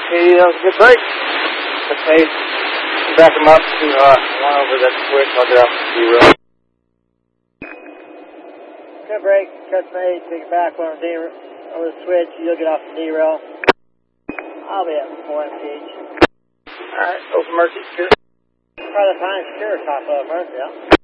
Okay, that was a good break. Okay, back him up to one over that switch. I'll get off the D-rail. Good break. Catch my 8, take it back on the switch. You'll get off the D-rail. I'll be at 4 mph. Alright, open Mercy, secure. Try to find secure top of Mercy, yeah.